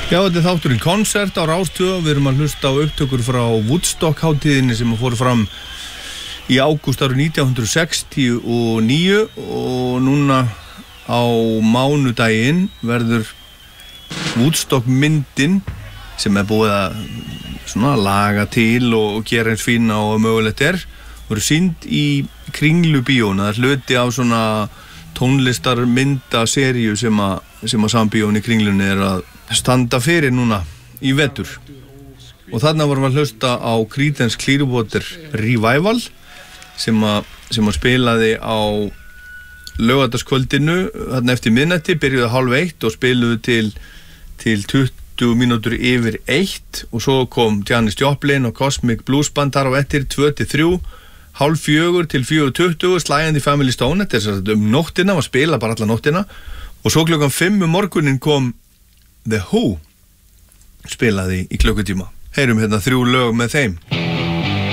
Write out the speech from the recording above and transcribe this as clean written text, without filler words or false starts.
Já, þetta þátturinn Konsert á Rás 2 og við erum að hlusta á upptökur frá Woodstock hátíðinni sem fór fram í ágúst árið 1969 og núna á mánudaginn verður Woodstock myndin sem búið að svona laga til og gera eins fína og mögulegt verður sýnd í Kringlubíónu. Það hluti á svona tónlistarmyndaseríu sem að Sambíónu í Kringlunni að standa fyrir núna í vetur. Og þarna vorum við að hlusta á Creedence Clearwater Revival sem að spilaði á laugardagskvöldinu þarna eftir miðnætti, byrjuði 12:30 og spiluðu til 20 mínútur yfir 1 og svo kom Janis Joplin og Cosmic Blues Band þar á eftir 2-3, 3:30 til 4:20 Sly and the Family Stone, þetta nóttina, var spila bara alla nóttina og svo klukkan 5 morgunin kom The Who spilaði í klukkutíma. Heyrum hérna 3 lög með þeim.